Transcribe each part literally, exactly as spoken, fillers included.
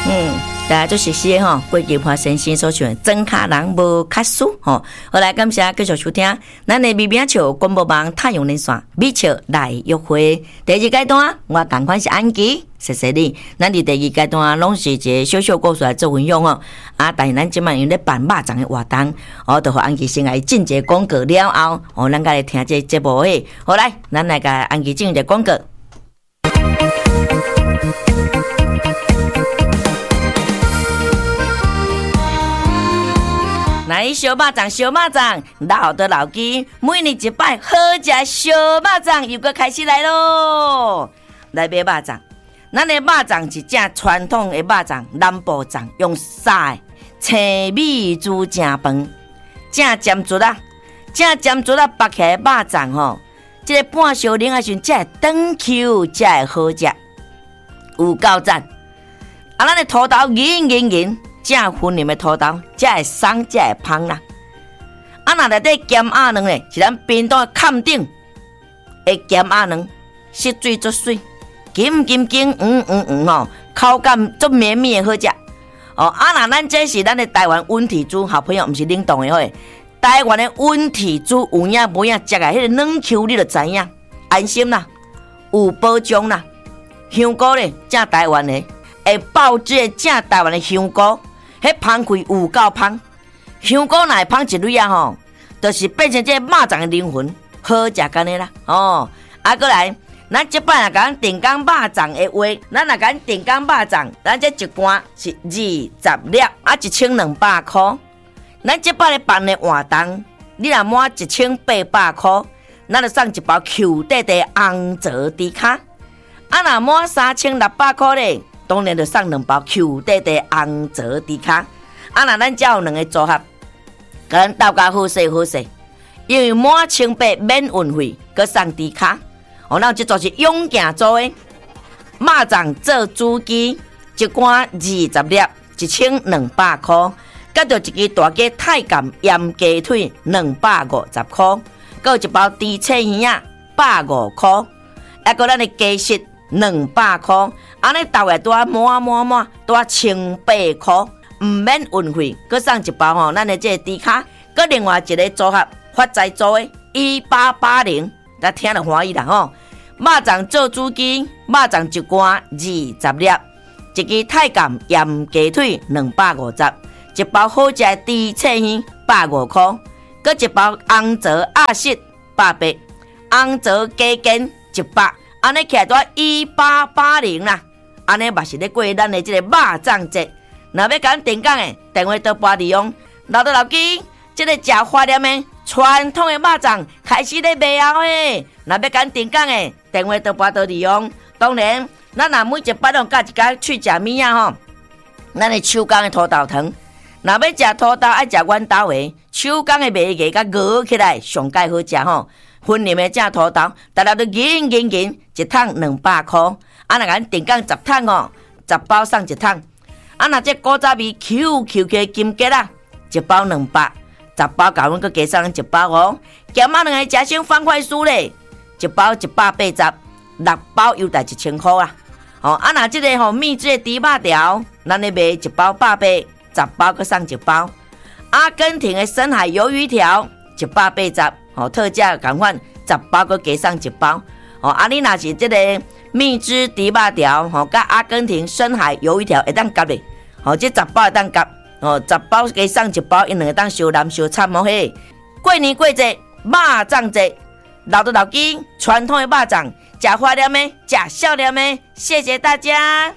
嗯，大家做实施吼，过去花先生所唱的真卡人无卡输吼。好来，感谢继续收听咱的美名笑广播网太阳连线美笑来约会第二阶段，我同款是安琪，谢谢你。咱伫第二阶段拢是一个小小故事来做分享哦。啊，但是咱即摆用咧办肉粽的活动，哦，就互安琪先来进一个广告了后，哦，咱甲来听这节目诶。好来，咱来甲安琪进一个广告。来小肉粽，小肉粽，老的老鸡，每年一摆好食小肉粽又搁开始来咯！来买肉粽，咱的肉粽是正传统的肉粽，南部粽用沙的青米煮正饭，正尖竹啊，正尖竹啊，剥起来肉粽吼，这个半小零啊时才会长 Q， 才会好食，有够赞！啊，咱的土豆圆圆圆。正粉嫩的土豆，才会松，才会香啦。啊，那内底咸鸭卵咧，是咱冰岛的坎顶的咸鸭卵，色水足水，金金金，嗯嗯嗯吼，口感足绵绵的好食。哦，啊那咱这是咱的台湾温体猪，好朋友，毋是冷冻的吼。台湾的温体猪有影无影，食个迄个软 Q， 你就知影，安心啦，有保障啦。香菇咧，正台湾的，会爆汁的正台湾的香菇。迄芳开有够芳，香菇若会芳一蕊啊吼，就是变成这肉粽的灵魂，好食干的啦哦。啊，过来，咱这摆若甲咱定岗肉粽的话，咱若甲咱定岗肉粽，咱这一罐是二十粒，啊一千两百块。咱这摆咧办的活动，你若满一千八百块，咱就送一包 Q 弟弟红泽迪卡。啊，若满三千六百块咧。当然就送两包 Q 弟弟红泽迪卡，啊那咱才有两个组合，甲咱斗甲好势好势，因为满千八免运费，佮送迪卡。哦，咱这做是勇健做的，肉粽做主机，一罐二十粒，一千两百块，佮着一支大鸡太监盐鸡腿两百五十块，佮一包猪翅耳啊百五块，还佮咱的鸡翅两百块。安尼大概多满满满多千八块，唔免运费，佮送一包吼，咱的这个猪卡，佮另外一个组合发财做的一八八零，咱听了欢喜啦吼。肉粽做主机，肉粽一罐二十粒，一支太监盐鸡腿两百五十，一包好食的猪翅耳百五块，佮一包红枣鸭舌百八，红枣鸡筋一百，安尼起来多一八八零啦。安尼嘛是咧过咱的这个肉粽节，若要甲咱订购的，电话都拨利用老豆老鸡，这个食花莲的传统的肉粽开始咧卖啊嘿！若要甲咱订购的，电话都拨到利用。当然，咱若每一摆拢加一家去食物啊吼，咱的手工的土豆汤，若要食土豆爱食阮兜的手工的卖个甲熬起来，上介好食吼。粉嫩的正土豆，大家都银银银，一桶两百块。啊，若咱订购十桶哦，十包送一桶。啊，若这古早味 Q Q 的金桔啦，一包两百，十包甲阮佮加送一包哦。咸仔两个食成方块酥咧，一包一百八十，六包优待一千块啊。哦，啊，若这个吼秘制的猪肉条，咱咧卖一包百八，十包佮送一包。阿根廷的深海鱿鱼条，一百八十，哦，特价共款，十包佮加送一包。哦，啊，你若是这个蜜汁猪肉条，吼，甲阿根廷深海鱿鱼条会当夹咧，吼，这十包会当夹，哦，十包加送一包，因两个当小蓝小惨哦嘿。过年过节，肉粽节，老的老鸡，传统的肉粽，食花莲的，食少年的，谢谢大家。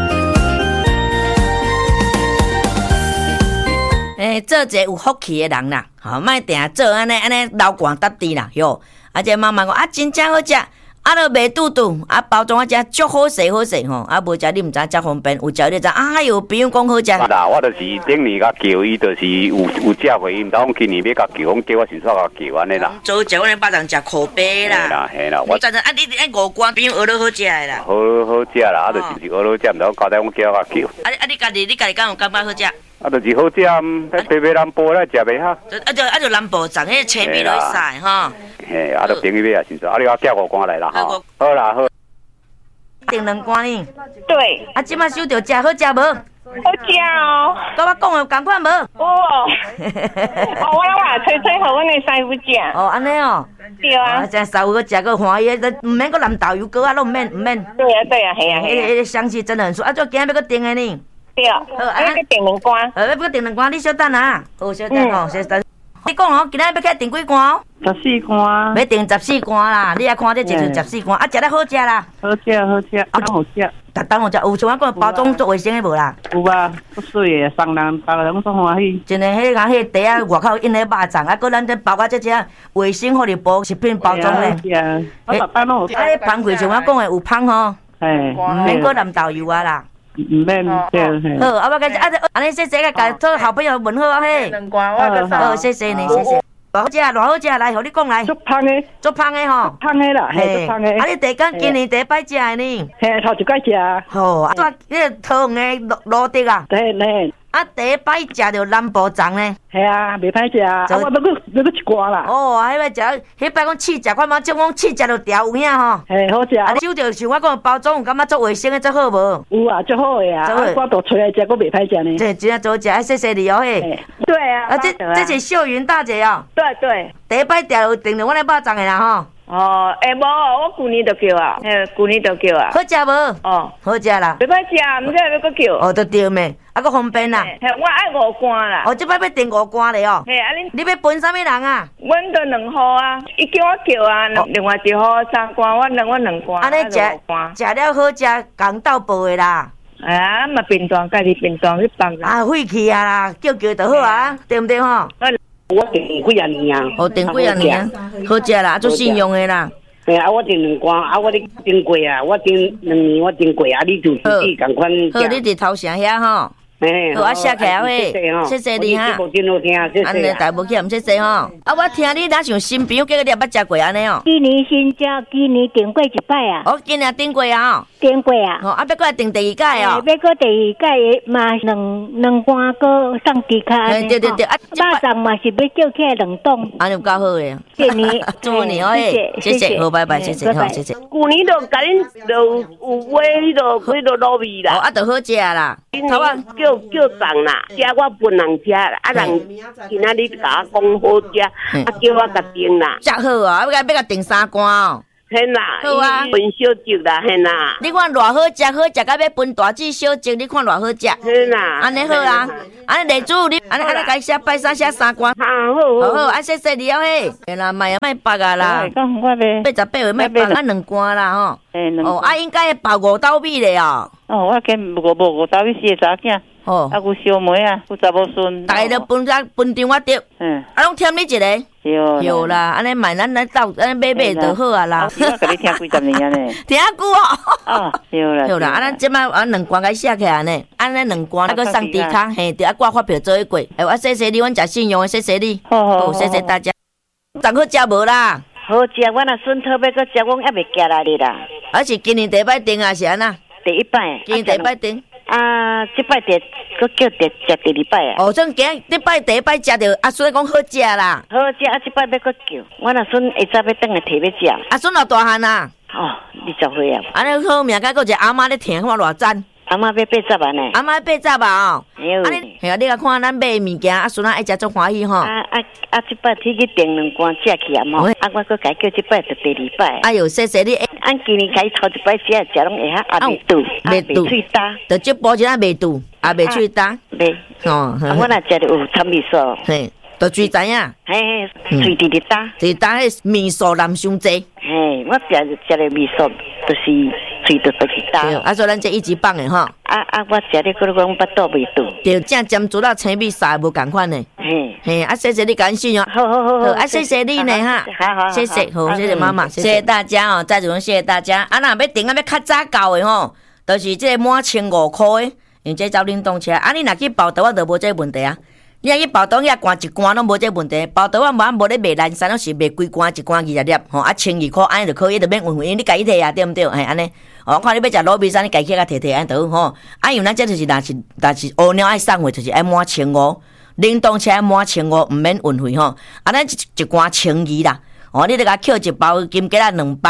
诶，做一个有福气的人啦，吼，莫定做安尼安尼流汗搭地啦，哟。啊，这妈妈讲啊，真正好食。啊，都卖肚肚，啊包装啊只足好势好势吼，啊无食你毋知遮方便，有食你知啊哟，朋友讲好食。 啦，我就是顶年甲叫伊，就是有有食回伊，毋当今年要甲叫，讲叫我先煞甲叫安尼啦。 做食阮的肉粽食口碑啦。 嘿啦嘿啦，我真正啊你你五官朋友学得好食的啦。 好好食啦，啊就是是学得食，毋当交代我叫我叫。 啊啊你家己你家己敢有感觉好食？ 啊，就是好食，迄北北南部咧食袂好。 啊就啊就南部粽迄青米落去晒吼。 嘿，啊，就朋友要也先说，啊，你我叫我赶来啦，吼，好啦好。 订两罐呢。 对。 啊，即摆收着食好食无？ 好食哦。 甲我讲的共款无？ 有哦。哦，我话吹吹互阮的师傅食。 哦，安尼哦。 对啊。 啊，真师傅个食个欢喜，毋免个蓝豆油糕啊，拢毋免毋免。 对啊对啊，系啊系啊。 迄个香气真的很舒服。啊，做今日要个订的呢。 对啊。好，啊，要订两罐。 呃，要个订两罐，你稍等啊。好，稍等吼，稍等。你讲哦，今仔要起订几罐哦？ 十四罐。 要订十四罐啦，你来看这就是十四罐，啊，食得好食啦。 好食好食，啊，好食。 逐当有食，有像我讲包装做卫生的无啦？ 有啊，足水的，送人别人足欢喜。 真诶，迄个迄袋啊，外口印迄肉粽，啊，搁咱这包啊，这只卫生福利部食品包装咧。 是啊，我逐摆拢有。 啊，迄芳开像我讲的有芳吼， 嘿， 毋免搁蓝豆油啊啦。 毋免对嘿。 好，啊，我甲啊，安尼谢谢个甲做好朋友问好啊嘿。 两罐我个好，谢谢你，谢谢。偌好食，偌好食，来，互你讲来。 足芳的， 足芳的吼。 芳的啦，嘿，足芳的。 啊，你第间今年第一摆食的呢？ 嘿，头一摆食。 好，啊，迄个桃园的路路的啊。 对对。 啊，第一摆食着南部粽呢。 系啊，袂歹食啊，啊，我要搁要搁一罐啦。 哦，迄摆食，迄摆讲试食，看嘛，种讲试食着调有影吼。 嘿，好食。 啊，你收着像我讲包装，有感觉做卫生的，做好无？ 有啊，足好的啊，啊，我都出来食，搁袂歹食呢。 这真正做食，谢谢你哦嘿。 对啊。 啊，这这是秀云大姐哦。 对对。 第一摆调有订着阮的肉粽的啦吼。 哦，诶无，我旧年就叫啊，嘿，旧年就叫啊。 好食无？ 哦， 好食啦。 袂歹食，毋知要搁叫。 哦，都对咩？啊，搁方便啦。 嘿，我爱五罐啦。 哦，即摆要订五罐咧哦。 嘿，啊恁， 你要分啥物人啊？ 阮都两号啊，伊叫我叫啊，另外一号三罐，我两我两罐。 安尼食食了好食，共斗报的啦。 哎呀，嘛便当，家己便当去放啦。 啊，晦气啊啦，叫叫就好啊，对毋对吼？ 我订几啊年啊？ 哦，订几啊年啊？好食啦，做信用的啦。 嘿啊，我订两罐，啊，我咧订过啊，我订两年我订过啊，你就自己共款。 好，你伫头城遐吼。 嘿， 好，啊，写起来喂，谢谢你哈。 真好听，谢谢。 安尼大无起，唔谢谢吼。啊，我听你若像新朋友，叫你也捌食过安尼哦。 今年新食，今年订过一摆啊。 哦，今年订过啊。 订过啊。 哦，啊，要过来订第二届哦。 要过第二届嘛，两两罐个送地卡。 对对对，啊， 肉粽嘛是要叫起来两栋。 安尼有够好诶。 今年， 祝福你哦，谢谢，好，拜拜，谢谢，好，谢谢。 旧年就甲恁就有买迄个迄个糯米啦。 哦，啊，就好食啦。 头啊，叫叫粽啦，食我分人食，啊人今仔日甲我讲好食，啊叫我甲订啦。 食好啊，要甲要甲订三罐哦。 嘿啦， 好啊， 分小食啦，嘿啦。 你看偌好食，好食甲要分大只小只，你看偌好食。 嘿啦， 安尼好啦，安尼地主你安尼安尼甲伊写拜三写三罐。 好好好好，啊谢谢你哦嘿。嘿啦，卖啊卖八啊啦。 讲我咧。 八十八岁卖八啊两罐啦吼。 诶，两。 哦，啊应该包五斗米咧哦。 哦，我跟无无五斗米四个查囝。 哦。 啊，有小妹啊，有查某孙。 大家都分只分张我得。嗯。啊，拢添你一个。 有。 有啦，安尼卖咱咱斗安尼买买就好啊啦。 我甲你听几十年啊呢。 听久哦。 啊，有啦。 有啦，啊咱即摆啊两罐甲写起来呢，安尼两罐啊个送地卡，嘿，对啊挂发票做一过。哎，我谢谢你，阮食信用的，谢谢你。 好好。 谢谢大家。粽好食无啦？ 好食，我若孙讨要搁食，我还袂寄来你啦。 而是今年第一摆订啊是安那？ 第一摆。 今年第一摆订。 啊，这摆第搁叫第食第二摆啊。 哦，算今这摆第一摆食着阿孙讲好食啦。 好食啊，这摆要搁叫，我若孙下早要等下摕要食。 阿孙偌大汉啊？ 哦，二十岁啊。 安尼好命，甲搁一个阿妈咧听，看偌赞。 阿妈要八十万呢。 阿妈八十万哦。 安尼，系啊，你甲看咱买物件，阿孙仔爱食足欢喜吼。 啊啊啊！这摆去去订两罐食去啊嘛。啊，我搁改叫这摆就第二摆。 哎呦，谢谢你。 俺今年开头一摆食食拢会晓，也袂肚， 袂肚， 喙焦。 就这包一下袂肚，也袂喙焦。 袂。 哦。 我若食着有参味素。 嘿，就最知影。 嘿，喙直直焦。 直焦迄味素淋伤济。 嘿，我食食着味素，就是喙着就是焦。 对，啊，所以咱这一级棒的吼。 啊啊，我食咧，搁讲巴肚袂肚。 对，正尖煮到青米沙无共款呢。嘿，嘿，啊，谢谢你感谢哦。 好好好好， 啊，谢谢你呢哈。 好好， 谢谢，好，谢谢妈妈，谢谢大家哦，再次谢谢大家。啊，若要订啊要较早到的吼，就是这个满千五块的，因为这走冷冻车。啊，你若去报道，我就无这问题啊。你若去报道，遐罐一罐拢无这问题。报道我无无咧卖蓝山，拢是卖规罐一罐二十粒，吼啊千二块，安尼就可以，就免运费，因为你家己摕啊，对毋对？嘿，安尼。哦，看你要食卤味山，你家己去甲摕摕安就好吼。啊，因为咱这就是若是若是乌鸟爱送货，就是爱满千五，冷冻车爱满千五，毋免运费吼。啊，咱一一罐千二啦。哦，你著甲捡一包金桔仔两百。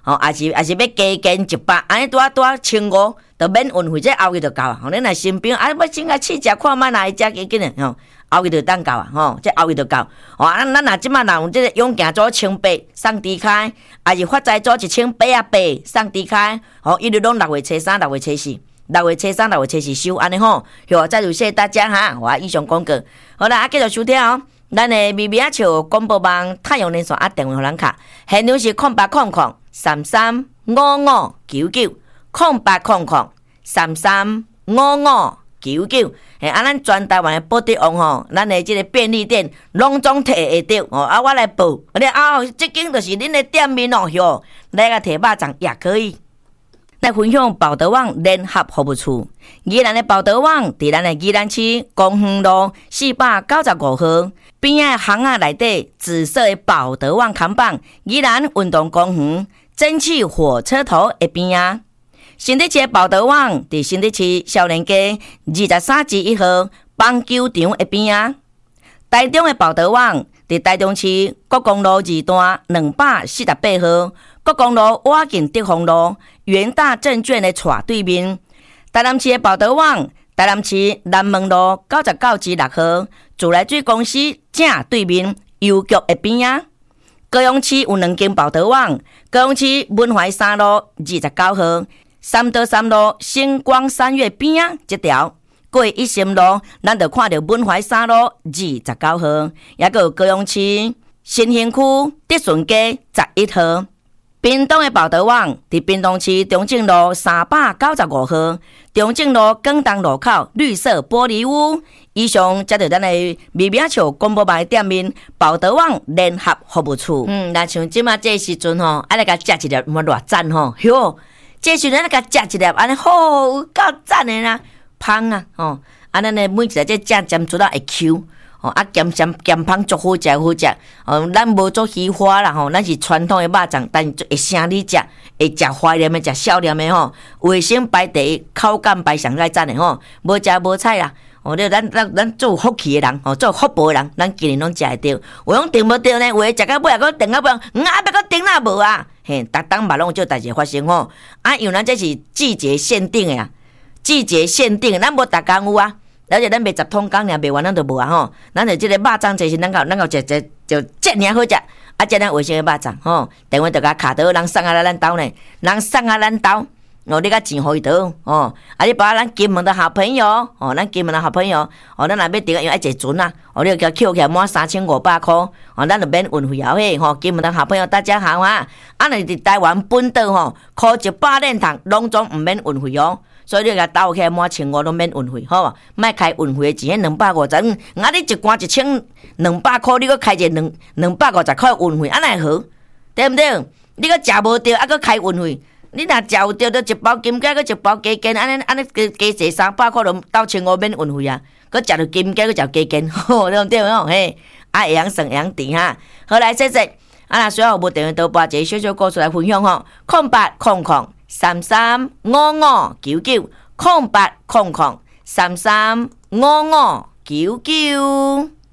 哦，也是也是要加减一百，安尼拄啊拄啊千五，就免运费，这后日就到啊。吼，恁若新兵，啊，要先甲试食看卖哪一只加紧诶，吼，后日就当到啊，吼，这后日就到。哦，啊，咱若即马若有这个勇行组千八送低开，也是发财组一千八啊八送低开，吼，一律拢六月初三、六月初四。六月初三、六月初四收安尼吼，好，再次谢谢大家哈，我以上广告。好啦，啊，继续收听哦。咱的咪咪啊笑广播网太阳连线啊，电话互咱卡，现场是空八空空三三五五九九，空八空空三三五五九九。嘿，啊，咱全台湾的保德王吼，咱的这个便利店拢总摕会到哦。啊，我来报，你啊，这间就是恁的店面哦，哟，来个摕肉粽也可以。来分享宝德网联合服务处，宜兰的宝德网伫咱的宜兰市公园路四百九十五号边仔巷仔内底紫色的宝德网看板，宜兰运动公园蒸汽火车头的边仔。新竹市的宝德网伫新竹市少年街二十三至一号棒球场的边仔。台中的宝德网伫台中市国公路二段两百四十八号。国公路瓦近德丰路元大证券的斜对面，台南市的宝德网，台南市南门路九十九至六号自来水公司正对面邮局的边仔。高雄市有两间宝德网，高雄市文怀三路二十九号，三德三路星光三月边仔这条。过一心路，咱就看到文怀三路二十九号，也个高雄市新兴区德顺街十一号。屏东的宝德网伫屏东市中正路三百九十五号，中正路广东路口绿色玻璃屋。以上接着咱的咪咪笑广播网的店面宝德网联合服务处。嗯，那像即马这时阵吼，爱来甲食一粒，莫偌赞吼，哟，这时阵来甲食一粒，安尼好够赞的啦，芳啊，吼，啊，咱的每一个这酱尖做到会 Q。哦，啊，咸咸咸芳足好食好食，哦，咱无做虚华啦吼，咱是传统的肉粽，但是会生你食，会食怀念的，食少年的吼，卫生排第一，口感排上来赞的吼，无食无菜啦，哦，你咱咱咱做福气的人，哦，做福报的人，咱今年拢食会到，有种订无到呢，有诶食到尾啊，搁订到尾，嗯啊，别搁订哪无啊？嘿，逐当嘛拢有这代志发生吼，啊，因为咱这是季节限定的啊，季节限定，咱无逐工有啊。而且咱卖十桶工尔卖完，咱就无啊吼。咱就即个肉粽就是咱个咱个食食就这尔好食，啊，这咱卫生的肉粽吼。电话就甲卡到，人送啊来咱兜呢，人送啊咱兜，哦，你甲钱互伊倒哦。啊，你把咱金门的好朋友哦，咱金门的好朋友哦，咱若要订，因为一船啊，哦，你叫扣起来满三千五百块，哦，咱就免运费后嘿吼。金门的好朋友大家好啊，啊，若伫台湾本岛吼，考一百练堂，拢总毋免运费哦。所以你甲倒起来满千五拢免运费，好无？莫开运费的钱，两百五十。嗯，啊，你一罐一千两百块，你搁开一两两百五十块运费，安奈好？对毋对？你搁食无着，啊，搁开运费。你若食有着，就一包金桔，搁一包鸡筋，安尼安尼加加坐三百块，拢倒千五免运费啊。搁食着金桔，搁食鸡筋，吼，对毋对？吼，嘿，啊，会晓算会晓甜哈。好来，谢谢。啊，若随后无电话倒拨一个小小故事来分享吼，空八空空。三三五五九九空八空空三三五五九九。